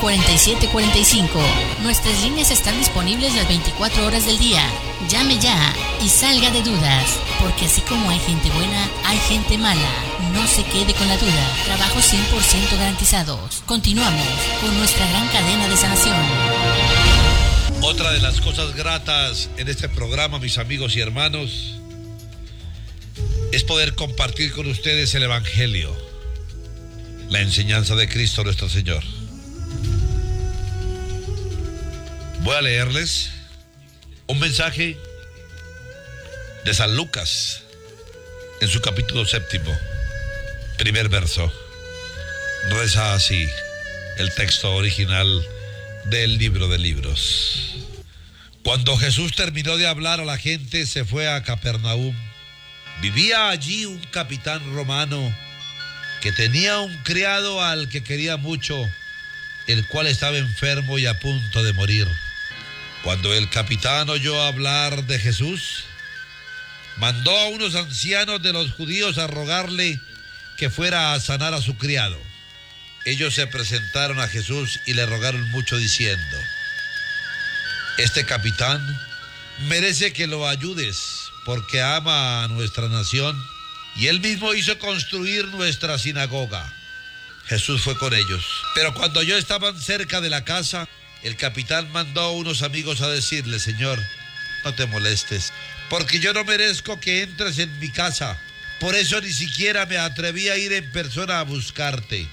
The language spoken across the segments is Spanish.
4745. Nuestras líneas están disponibles las 24 horas del día. Llame ya y salga de dudas, porque así como hay gente buena, hay gente mala. No se quede con la duda. Trabajos 100% garantizados. Continuamos con nuestra gran cadena de sanación. Otra de las cosas gratas en este programa, mis amigos y hermanos, es poder compartir con ustedes el Evangelio, la enseñanza de Cristo nuestro Señor. Voy a leerles un mensaje de San Lucas en su capítulo 7, primer verso. Reza así el texto original del libro de libros. Cuando Jesús terminó de hablar a la gente, se fue a Capernaum. Vivía allí un capitán romano que tenía un criado al que quería mucho, el cual estaba enfermo y a punto de morir. Cuando el capitán oyó hablar de Jesús, mandó a unos ancianos de los judíos a rogarle que fuera a sanar a su criado. Ellos se presentaron a Jesús y le rogaron mucho diciendo: este capitán merece que lo ayudes porque ama a nuestra nación y él mismo hizo construir nuestra sinagoga. Jesús fue con ellos, pero cuando ellos estaban cerca de la casa, el capitán mandó a unos amigos a decirle: Señor, no te molestes, porque yo no merezco que entres en mi casa. Por eso ni siquiera me atreví a ir en persona a buscarte.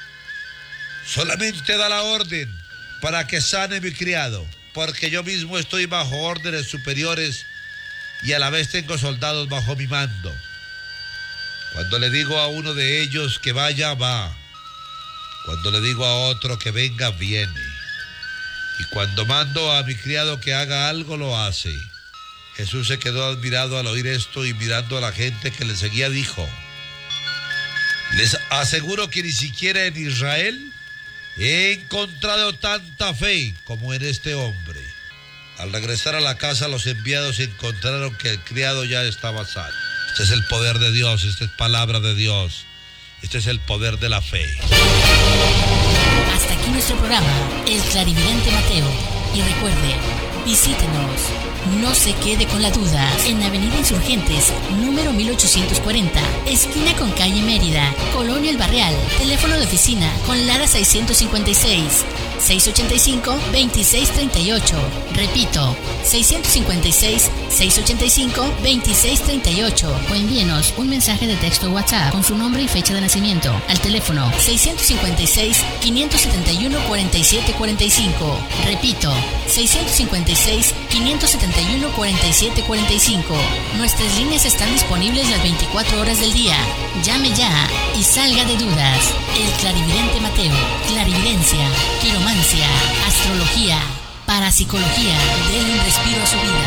Solamente da la orden para que sane mi criado, porque yo mismo estoy bajo órdenes superiores y a la vez tengo soldados bajo mi mando. Cuando le digo a uno de ellos que vaya, va. Cuando le digo a otro que venga, viene. Y cuando mando a mi criado que haga algo, lo hace. Jesús se quedó admirado al oír esto y mirando a la gente que le seguía dijo: les aseguro que ni siquiera en Israel he encontrado tanta fe como en este hombre. Al regresar a la casa, los enviados encontraron que el criado ya estaba sano. Este es el poder de Dios, esta es palabra de Dios, este es el poder de la fe. Hasta aquí nuestro programa, El Clarividente Mateo. Y recuerde, visítenos. No se quede con la duda. En Avenida Insurgentes, número 1840, esquina con calle Mérida, Colonia El Barrial. Teléfono de oficina con Lara 656-685-2638. Repito, 656-685-2638. O envíenos un mensaje de texto WhatsApp con su nombre y fecha de nacimiento al teléfono 656-571-4745. Repito, 656-571-4745. Nuestras líneas están disponibles las 24 horas del día. Llame ya y salga de dudas. El Clarividente Mateo. Clarividencia, quiromancia, astrología, parapsicología. Denle un respiro a su vida.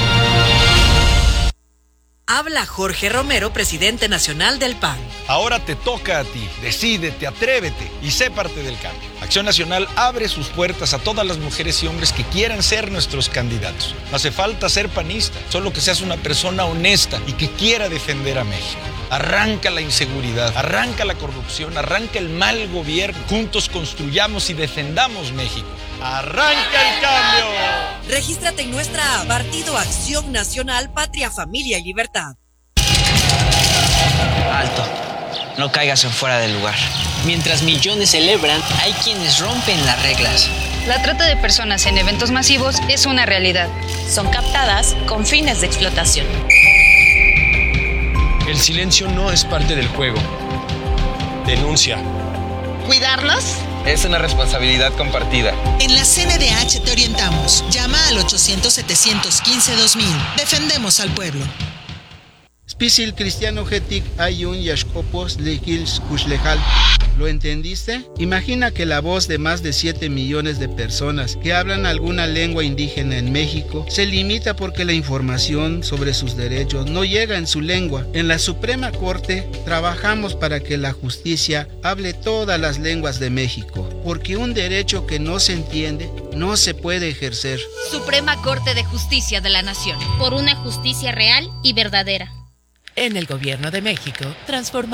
Habla Jorge Romero, presidente nacional del PAN. Ahora te toca a ti. Decídete, atrévete y sé parte del cambio. Acción Nacional abre sus puertas a todas las mujeres y hombres que quieran ser nuestros candidatos. No hace falta ser panista, solo que seas una persona honesta y que quiera defender a México. Arranca la inseguridad, arranca la corrupción, arranca el mal gobierno. Juntos construyamos y defendamos México. ¡Arranca el cambio! Regístrate en nuestra app Partido Acción Nacional, Patria, Familia y Libertad. Alto, no caigas en fuera del lugar. Mientras millones celebran, hay quienes rompen las reglas. La trata de personas en eventos masivos es una realidad. Son captadas con fines de explotación. El silencio no es parte del juego. Denuncia. ¿Cuidarnos? Es una responsabilidad compartida. En la CNDH te orientamos. Llama al 800-715-2000. Defendemos al pueblo. Spisil cristiano getik ayun yashkopos lekils kushlejal. ¿Lo entendiste? Imagina que la voz de más de 7 millones de personas que hablan alguna lengua indígena en México se limita porque la información sobre sus derechos no llega en su lengua. En la Suprema Corte trabajamos para que la justicia hable todas las lenguas de México, porque un derecho que no se entiende no se puede ejercer. Suprema Corte de Justicia de la Nación. Por una justicia real y verdadera. En el Gobierno de México, transformamos